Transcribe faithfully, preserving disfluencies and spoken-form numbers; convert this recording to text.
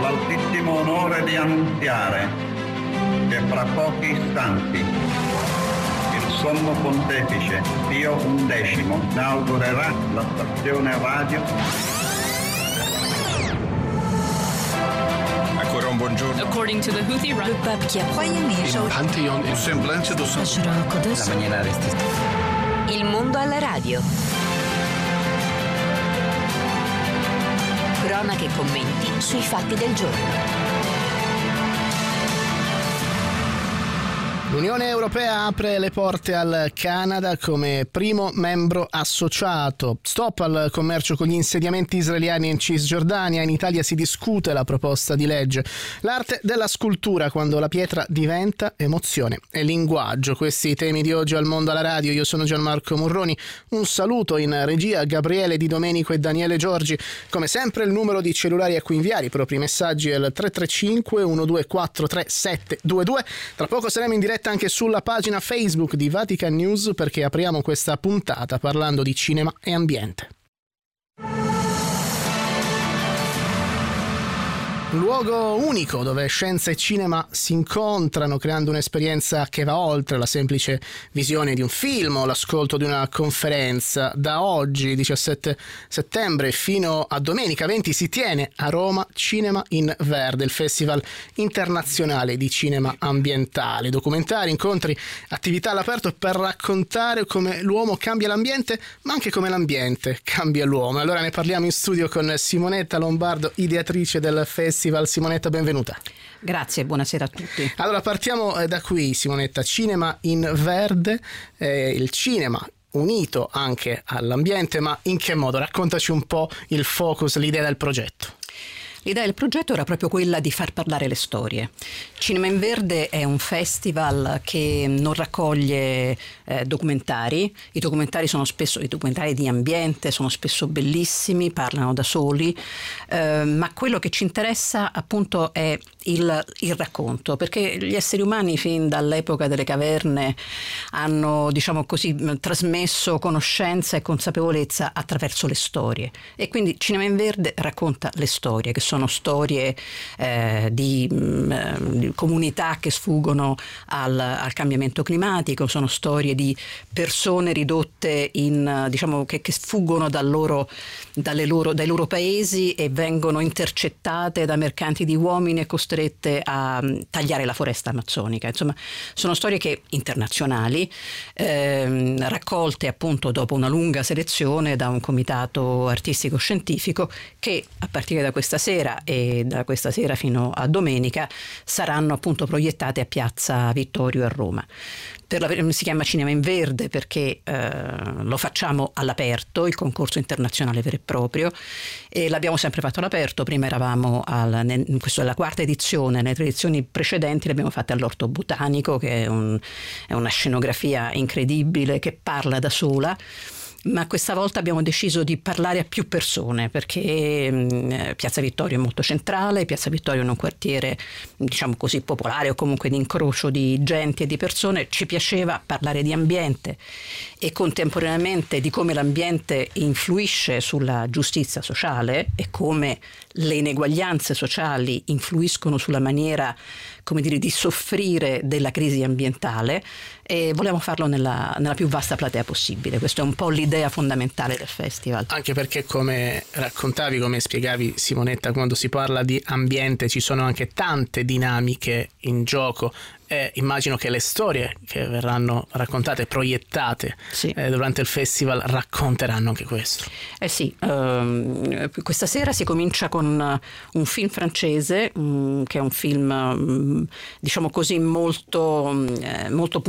l'altissimo onore di annunziare che fra pochi istanti il Sommo Pontefice Pio undicesimo inaugurerà la stazione radio. Ancora un buongiorno. According to the Houthi, le peuple qui a Pantheon in semblance do La maniera resti. Il mondo alla radio. Cronache e commenti sui fatti del giorno. L'Unione Europea apre le porte al Canada come primo membro associato. Stop al commercio con gli insediamenti israeliani in Cisgiordania. In Italia si discute la proposta di legge. L'arte della scultura quando la pietra diventa emozione e linguaggio. Questi i temi di oggi al Mondo alla Radio. Io sono Gianmarco Morroni. Un saluto in regia a Gabriele Di Domenico e Daniele Giorgi. Come sempre il numero di cellulari a cui inviare i propri messaggi è il tre tre cinque uno due quattro tre sette due due. Tra poco saremo in diretta anche sulla pagina Facebook di Vatican News perché apriamo questa puntata parlando di cinema e ambiente. Un luogo unico dove scienza e cinema si incontrano creando un'esperienza che va oltre la semplice visione di un film o l'ascolto di una conferenza. Da oggi, diciassette settembre, fino a domenica venti si tiene a Roma Cinema in Verde, il festival internazionale di cinema ambientale. Documentari, incontri, attività all'aperto per raccontare come l'uomo cambia l'ambiente, ma anche come l'ambiente cambia l'uomo. Allora ne parliamo in studio con Simonetta Lombardo, ideatrice del festival. Simonetta, benvenuta. Grazie, buonasera a tutti. Allora partiamo da qui, Simonetta. Cinema in Verde, eh, il cinema unito anche all'ambiente, ma in che modo? Raccontaci un po' il focus, l'idea del progetto. L'idea del progetto era proprio quella di far parlare le storie. Cinema in Verde è un festival che non raccoglie eh, documentari. I documentari sono spesso, i documentari di ambiente sono spesso bellissimi, parlano da soli, eh, ma quello che ci interessa appunto è il, il racconto, perché gli esseri umani fin dall'epoca delle caverne hanno, diciamo così, trasmesso conoscenza e consapevolezza attraverso le storie. E quindi Cinema in Verde racconta le storie, che sono sono storie eh, di, mh, di comunità che sfuggono al, al cambiamento climatico, sono storie di persone ridotte in, diciamo, che, che sfuggono dal loro, dalle loro, dai loro paesi e vengono intercettate da mercanti di uomini e costrette a mh, tagliare la foresta amazzonica. Insomma, sono storie che internazionali, ehm, raccolte appunto dopo una lunga selezione da un comitato artistico-scientifico che a partire da questa sera e da questa sera fino a domenica saranno appunto proiettate a Piazza Vittorio a Roma. Per la, si chiama Cinema in Verde perché eh, lo facciamo all'aperto, il concorso internazionale vero e proprio, e l'abbiamo sempre fatto all'aperto. Prima eravamo al, in questa è la quarta edizione, nelle tre edizioni precedenti le abbiamo fatte all'Orto Botanico, che è, un, è una scenografia incredibile che parla da sola. Ma questa volta abbiamo deciso di parlare a più persone perché mh, Piazza Vittorio è molto centrale, Piazza Vittorio è un quartiere, diciamo così, popolare o comunque di incrocio di gente e di persone. Ci piaceva parlare di ambiente e contemporaneamente di come l'ambiente influisce sulla giustizia sociale e come le ineguaglianze sociali influiscono sulla maniera, come dire, di soffrire della crisi ambientale, e volevamo farlo nella, nella più vasta platea possibile. Questa è un po' l'idea fondamentale del festival. Anche perché, come raccontavi, come spiegavi Simonetta, quando si parla di ambiente ci sono anche tante dinamiche in gioco. Eh, immagino che le storie che verranno raccontate e proiettate sì. eh, durante il festival racconteranno anche questo. Eh sì, ehm, questa sera si comincia con un film francese mh, che è un film mh, diciamo così molto, mh, molto